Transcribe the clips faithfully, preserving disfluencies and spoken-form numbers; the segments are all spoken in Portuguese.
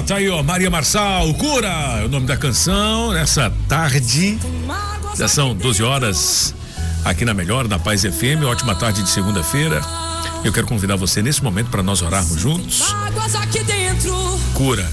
ó, tá aí, ó, Maria Marçal, Cura, é o nome da canção, nessa tarde, já são doze horas, aqui na Melhor, na Paz F M, ótima tarde de segunda-feira. Eu quero convidar você nesse momento para nós orarmos juntos. Cura,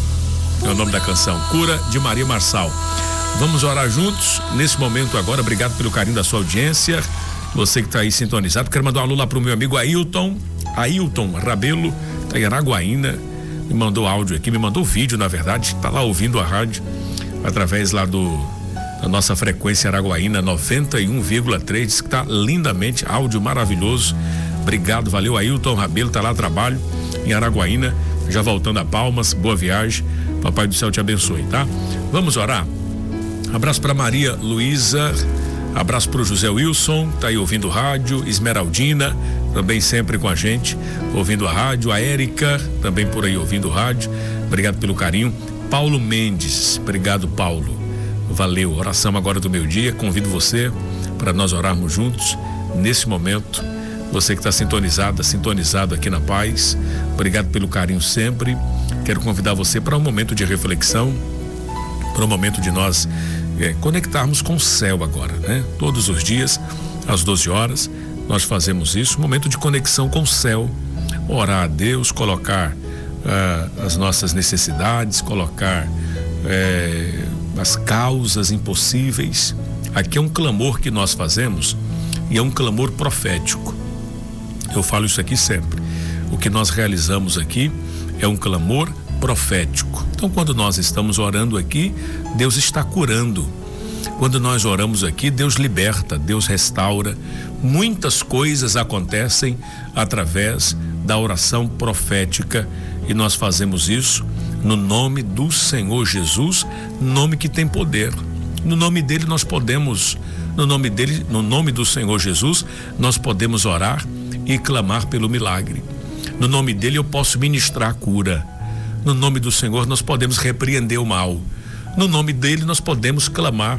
é o nome da canção, Cura, de Maria Marçal. Vamos orar juntos nesse momento agora. Obrigado pelo carinho da sua audiência. Você que está aí sintonizado. Quero mandar um alô lá pro meu amigo Ailton, Ailton Rabelo, tá em Araguaína. Me mandou áudio aqui, me mandou vídeo, na verdade, tá lá ouvindo a rádio através lá do da nossa frequência Araguaína noventa e um vírgula três, diz que tá lindamente, áudio maravilhoso. Obrigado, valeu Ailton Rabelo, tá lá trabalho em Araguaína, já voltando a Palmas, boa viagem. Papai do céu te abençoe, tá? Vamos orar. Abraço para Maria Luísa, abraço para o José Wilson, tá aí ouvindo rádio, Esmeraldina, também sempre com a gente, ouvindo a rádio, a Érica, também por aí ouvindo rádio, obrigado pelo carinho. Paulo Mendes, obrigado Paulo, valeu. Oração agora do meu dia, convido você para nós orarmos juntos nesse momento. Você que está sintonizada, sintonizado aqui na Paz, obrigado pelo carinho sempre. Quero convidar você para um momento de reflexão, para um momento de nós é, conectarmos com o céu agora, né? Todos os dias, às doze horas, nós fazemos isso, um momento de conexão com o céu, orar a Deus, colocar ah, as nossas necessidades, colocar eh, as causas impossíveis. Aqui é um clamor que nós fazemos e é um clamor profético. Eu falo isso aqui sempre. O que nós realizamos aqui é um clamor profético. Então, quando nós estamos orando aqui, Deus está curando. Quando nós oramos aqui, Deus liberta, Deus restaura. Muitas coisas acontecem através da oração profética e nós fazemos isso no nome do Senhor Jesus, nome que tem poder. No nome dele nós podemos, no nome dele, no nome do Senhor Jesus, nós podemos orar e clamar pelo milagre. No nome dele eu posso ministrar a cura. No nome do Senhor nós podemos repreender o mal. No nome dele nós podemos clamar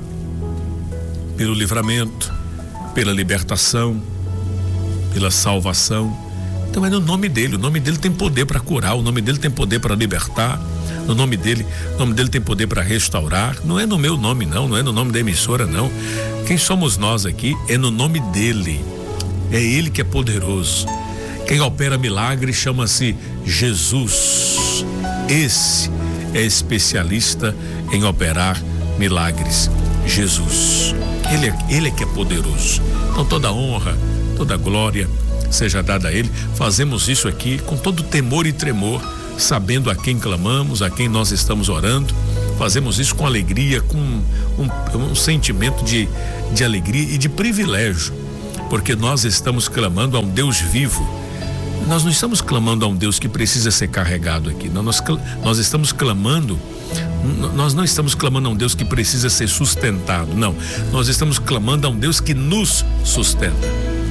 pelo livramento, pela libertação, pela salvação. Então é no nome dele. O nome dele tem poder para curar, o nome dele tem poder para libertar. No nome dele, o nome dele tem poder para restaurar. Não é no meu nome não, não é no nome da emissora não. Quem somos nós aqui é no nome dele. É ele que é poderoso. Quem opera milagre chama-se Jesus. Esse é especialista em operar milagres. Jesus. Ele é, ele é que é poderoso. Então toda honra, toda glória seja dada a ele. Fazemos isso aqui com todo temor e tremor, sabendo a quem clamamos, a quem nós estamos orando. Fazemos isso com alegria, com um, um sentimento de, de alegria e de privilégio, porque nós estamos clamando a um Deus vivo. Nós não estamos clamando a um Deus que precisa ser carregado aqui. Não, nós, nós estamos clamando, nós não estamos clamando a um Deus que precisa ser sustentado. Não, nós estamos clamando a um Deus que nos sustenta.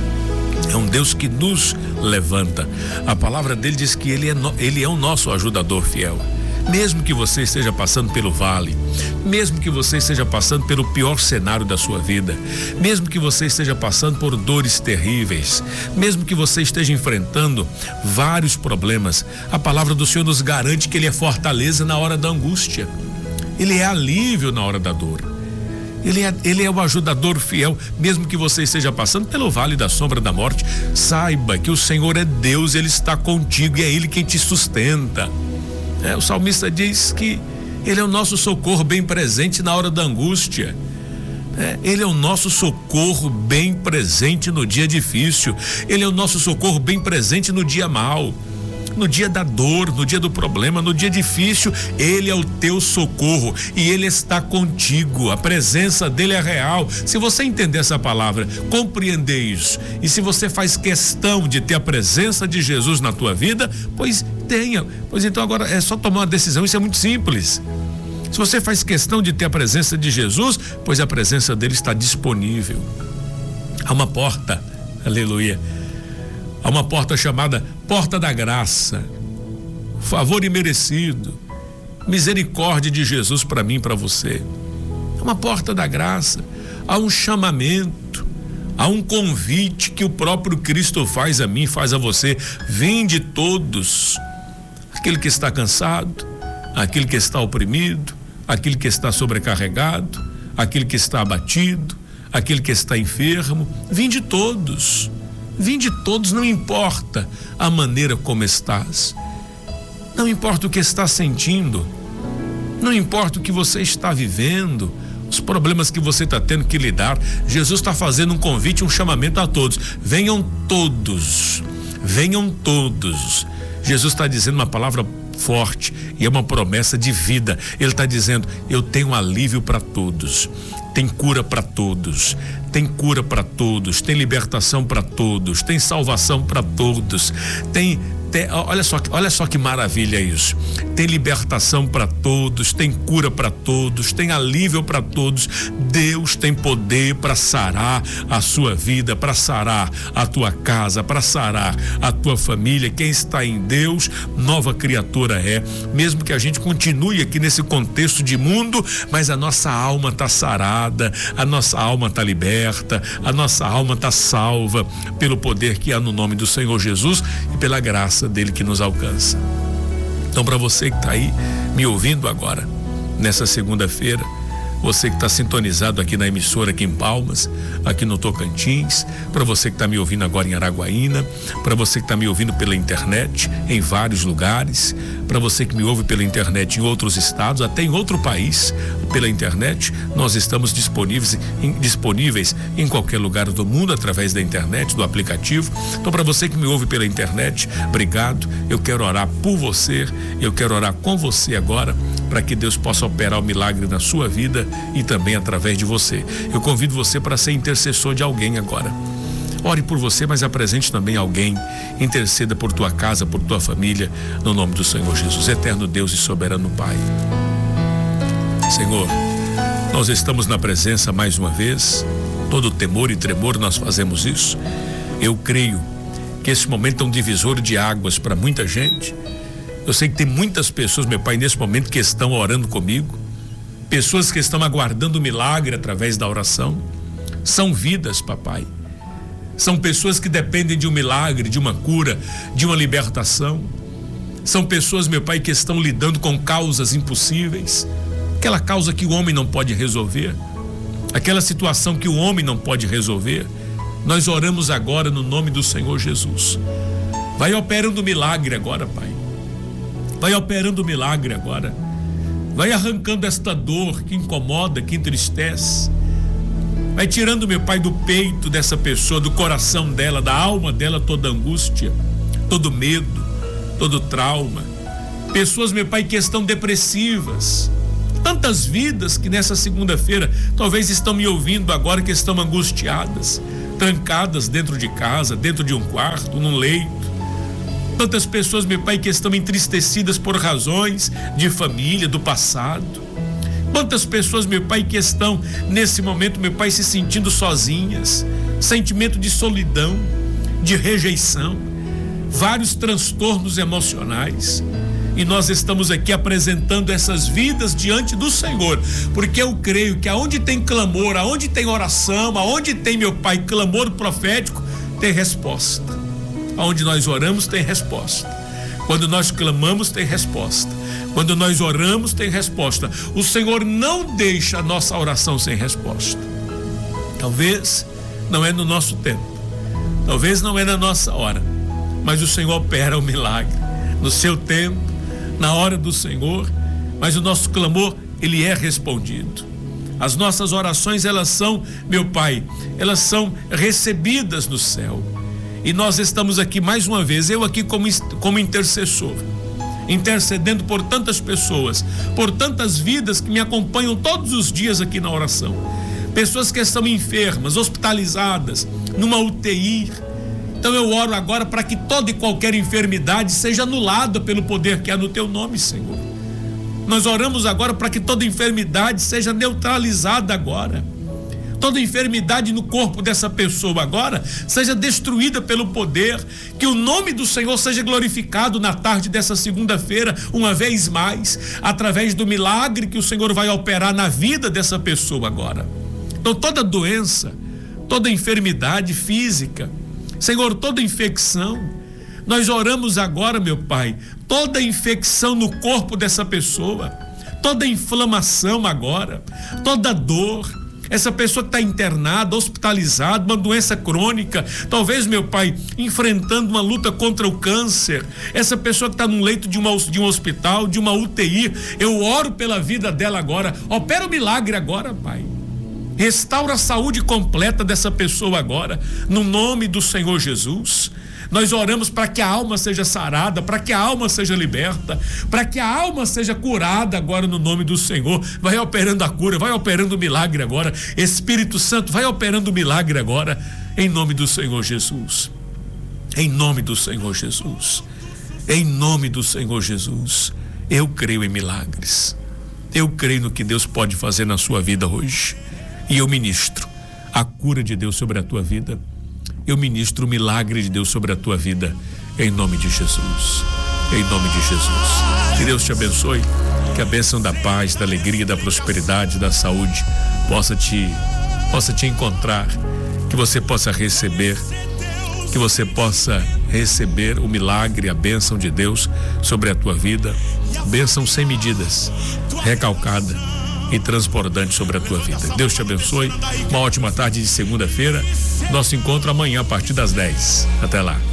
É um Deus que nos levanta. A palavra dele diz que ele é, no, ele é o nosso ajudador fiel. Mesmo que você esteja passando pelo vale, mesmo que você esteja passando pelo pior cenário da sua vida, mesmo que você esteja passando por dores terríveis, mesmo que você esteja enfrentando vários problemas, a palavra do Senhor nos garante que ele é fortaleza na hora da angústia. Ele é alívio na hora da dor. Ele é, ele é o ajudador fiel, mesmo que você esteja passando pelo vale da sombra da morte. Saiba que o Senhor é Deus, ele está contigo e é ele quem te sustenta. É, o salmista diz que ele é o nosso socorro bem presente na hora da angústia. É, ele é o nosso socorro bem presente no dia difícil. Ele é o nosso socorro bem presente no dia mau, no dia da dor, no dia do problema, no dia difícil. Ele é o teu socorro e ele está contigo. A presença dele é real. Se você entender essa palavra, compreender isso, e se você faz questão de ter a presença de Jesus na tua vida, pois tenha. Pois então agora é só tomar uma decisão. Isso é muito simples. Se você faz questão de ter a presença de Jesus, pois a presença dele está disponível. Há uma porta, aleluia. Há uma porta chamada Porta da Graça, favor imerecido, misericórdia de Jesus para mim e para você. É uma porta da graça. Há um chamamento, há um convite que o próprio Cristo faz a mim, faz a você. Vinde todos, aquele que está cansado, aquele que está oprimido, aquele que está sobrecarregado, aquele que está abatido, aquele que está enfermo. Vinde todos, vinde todos, não importa a maneira como estás, não importa o que estás sentindo, não importa o que você está vivendo, os problemas que você está tendo que lidar. Jesus está fazendo um convite, um chamamento a todos. Venham todos, venham todos. Jesus está dizendo uma palavra forte e é uma promessa de vida. Ele está dizendo: eu tenho alívio para todos, tem cura para todos, tem cura para todos, tem libertação para todos, tem salvação para todos, tem Tem, olha só, olha só que maravilha isso. Tem libertação para todos, tem cura para todos, tem alívio para todos. Deus tem poder para sarar a sua vida, para sarar a tua casa, para sarar a tua família. Quem está em Deus, nova criatura é. Mesmo que a gente continue aqui nesse contexto de mundo, mas a nossa alma está sarada, a nossa alma está liberta, a nossa alma está salva pelo poder que há no nome do Senhor Jesus e pela graça dele que nos alcança. Então, para você que está aí me ouvindo agora, nessa segunda-feira, você que está sintonizado aqui na emissora aqui em Palmas, aqui no Tocantins, para você que está me ouvindo agora em Araguaína, para você que está me ouvindo pela internet em vários lugares, para você que me ouve pela internet em outros estados, até em outro país, pela internet, nós estamos disponíveis em, disponíveis em qualquer lugar do mundo através da internet, do aplicativo. Então, para você que me ouve pela internet, obrigado. Eu quero orar por você, eu quero orar com você agora, para que Deus possa operar o milagre na sua vida e também através de você. Eu convido você para ser intercessor de alguém agora. Ore por você, mas apresente também alguém. Interceda por tua casa, por tua família, no nome do Senhor Jesus. Eterno Deus e soberano Pai, Senhor, nós estamos na presença mais uma vez. Todo temor e tremor nós fazemos isso. Eu creio que esse momento é um divisor de águas para muita gente. Eu sei que tem muitas pessoas, meu Pai, nesse momento que estão orando comigo, pessoas que estão aguardando o milagre através da oração. São vidas, papai. São pessoas que dependem de um milagre, de uma cura, de uma libertação. São pessoas, meu Pai, que estão lidando com causas impossíveis, aquela causa que o homem não pode resolver, aquela situação que o homem não pode resolver. Nós oramos agora no nome do Senhor Jesus. Vai operando o milagre agora, Pai. Vai operando o milagre agora. Vai arrancando esta dor que incomoda, que entristece. Vai tirando, meu Pai, do peito dessa pessoa, do coração dela, da alma dela, toda angústia, todo medo, todo trauma. Pessoas, meu Pai, que estão depressivas. Tantas vidas que nessa segunda-feira talvez estão me ouvindo agora, que estão angustiadas, trancadas dentro de casa, dentro de um quarto, num leito. Tantas pessoas, meu Pai, que estão entristecidas por razões de família, do passado. Quantas pessoas, meu Pai, que estão nesse momento, meu Pai, se sentindo sozinhas, sentimento de solidão, de rejeição, vários transtornos emocionais. E nós estamos aqui apresentando essas vidas diante do Senhor, porque eu creio que aonde tem clamor, aonde tem oração, aonde tem, meu Pai, clamor profético, tem resposta. Onde nós oramos tem resposta. Quando nós clamamos tem resposta. Quando nós oramos tem resposta. O Senhor não deixa a nossa oração sem resposta. Talvez não é no nosso tempo, talvez não é na nossa hora, mas o Senhor opera o milagre no seu tempo, na hora do Senhor. Mas o nosso clamor, ele é respondido. As nossas orações, elas são, meu Pai, elas são recebidas no céu. E nós estamos aqui mais uma vez, eu aqui como, como intercessor, intercedendo por tantas pessoas, por tantas vidas que me acompanham todos os dias aqui na oração. Pessoas que estão enfermas, hospitalizadas, numa U T I. Então eu oro agora para que toda e qualquer enfermidade seja anulada pelo poder que há no teu nome, Senhor. Nós oramos agora para que toda enfermidade seja neutralizada agora. Toda enfermidade no corpo dessa pessoa agora seja destruída pelo poder, que o nome do Senhor seja glorificado na tarde dessa segunda-feira, uma vez mais, através do milagre que o Senhor vai operar na vida dessa pessoa agora. Então toda doença, toda enfermidade física, Senhor, toda infecção, Nós oramos agora, meu Pai, toda infecção no corpo dessa pessoa, toda inflamação agora, toda dor, essa pessoa que está internada, hospitalizada, uma doença crônica, talvez, meu Pai, enfrentando uma luta contra o câncer, essa pessoa que está num leito de, uma, de um hospital, de uma U T I, eu oro pela vida dela agora, opera o milagre agora, Pai. Restaura a saúde completa dessa pessoa agora, no nome do Senhor Jesus. Nós oramos para que a alma seja sarada, para que a alma seja liberta, para que a alma seja curada agora no nome do Senhor. Vai operando a cura, vai operando o milagre agora. Espírito Santo, vai operando o milagre agora, em nome do Senhor Jesus. Em nome do Senhor Jesus. Em nome do Senhor Jesus. Eu creio em milagres. Eu creio no que Deus pode fazer na sua vida hoje. E eu ministro a cura de Deus sobre a tua vida. Eu ministro o milagre de Deus sobre a tua vida, em nome de Jesus. Em nome de Jesus. Que Deus te abençoe. Que a bênção da paz, da alegria, da prosperidade, da saúde possa te, possa te encontrar. Que você possa receber. Que você possa receber o milagre, a bênção de Deus sobre a tua vida. Bênção sem medidas, recalcada e transbordante sobre a tua vida. Deus te abençoe. Uma ótima tarde de segunda-feira. Nosso encontro amanhã a partir das dez. Até lá.